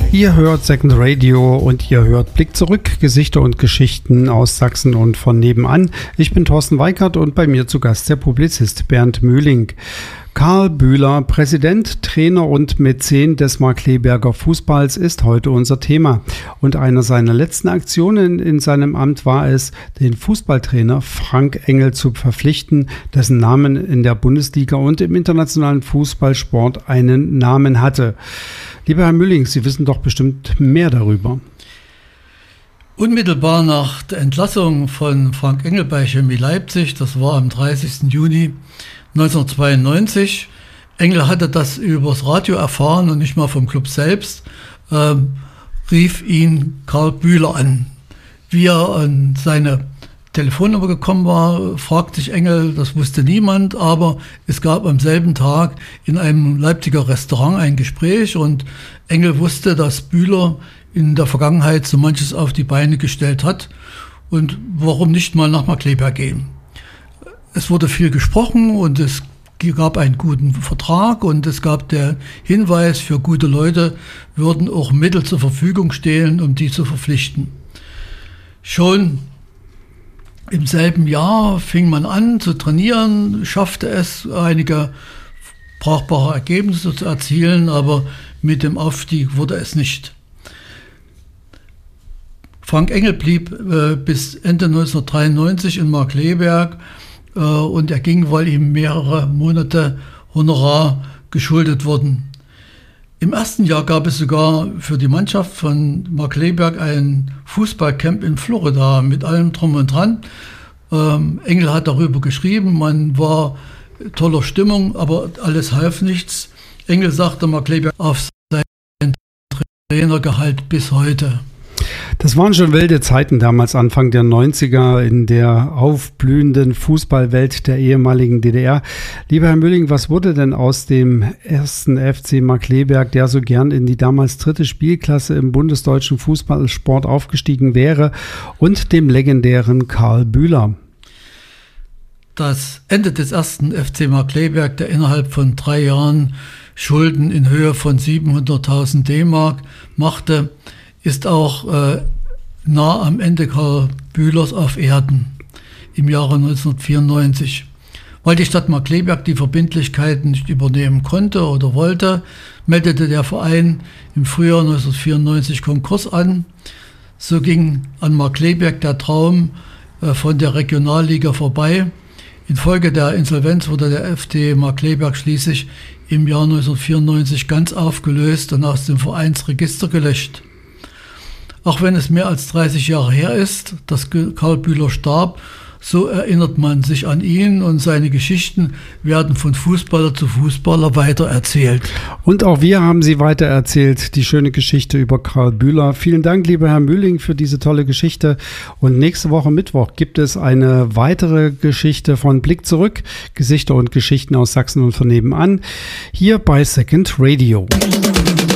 Ihr hört Second Radio und ihr hört Blick zurück, Gesichter und Geschichten aus Sachsen und von nebenan. Ich bin Thorsten Weikert und bei mir zu Gast der Publizist Bernd Mühling. Karl Bühler, Präsident, Trainer und Mäzen des Markkleeberger Fußballs, ist heute unser Thema. Und eine seiner letzten Aktionen in seinem Amt war es, den Fußballtrainer Frank Engel zu verpflichten, dessen Namen in der Bundesliga und im internationalen Fußballsport einen Namen hatte. Lieber Herr Mühling, Sie wissen doch bestimmt mehr darüber. Unmittelbar nach der Entlassung von Frank Engel bei Chemie Leipzig, das war am 30. Juni 1992, Engel hatte das übers Radio erfahren und nicht mal vom Club selbst, rief ihn Karl Bühler an. Wie er an seine Telefonnummer gekommen war, fragt sich Engel, das wusste niemand, aber es gab am selben Tag in einem Leipziger Restaurant ein Gespräch und Engel wusste, dass Bühler in der Vergangenheit so manches auf die Beine gestellt hat und warum nicht mal nach Markkleeberg gehen. Es wurde viel gesprochen und es gab einen guten Vertrag und es gab der Hinweis, für gute Leute würden auch Mittel zur Verfügung stehen, um die zu verpflichten. Schon im selben Jahr fing man an zu trainieren, schaffte es, einige brauchbare Ergebnisse zu erzielen, aber mit dem Aufstieg wurde es nicht. Frank Engel blieb bis Ende 1993 in Markkleeberg und er ging, weil ihm mehrere Monate Honorar geschuldet wurden. Im ersten Jahr gab es sogar für die Mannschaft von Markkleeberg ein Fußballcamp in Florida mit allem drum und dran. Engel hat darüber geschrieben, man war toller Stimmung, aber alles half nichts. Engel sagte Markkleeberg auf sein Trainergehalt bis heute. Das waren schon wilde Zeiten damals, Anfang der 90er, in der aufblühenden Fußballwelt der ehemaligen DDR. Lieber Herr Mühling, was wurde denn aus dem ersten FC Markkleeberg, der so gern in die damals dritte Spielklasse im bundesdeutschen Fußballsport aufgestiegen wäre, und dem legendären Karl Bühler? Das Ende des ersten FC Markkleeberg, der innerhalb von 3 Jahren Schulden in Höhe von 700.000 D-Mark machte, ist auch nah am Ende Karl Bühlers auf Erden im Jahre 1994. Weil die Stadt Markkleeberg die Verbindlichkeiten nicht übernehmen konnte oder wollte, meldete der Verein im Frühjahr 1994 Konkurs an. So ging an Markkleeberg der Traum von der Regionalliga vorbei. Infolge der Insolvenz wurde der FC Markkleeberg schließlich im Jahr 1994 ganz aufgelöst und aus dem Vereinsregister gelöscht. Auch wenn es mehr als 30 Jahre her ist, dass Karl Bühler starb, so erinnert man sich an ihn und seine Geschichten werden von Fußballer zu Fußballer weitererzählt. Und auch wir haben sie weitererzählt, die schöne Geschichte über Karl Bühler. Vielen Dank, lieber Herr Mühling, für diese tolle Geschichte. Und nächste Woche Mittwoch gibt es eine weitere Geschichte von Blick zurück, Gesichter und Geschichten aus Sachsen und von nebenan, hier bei Second Radio.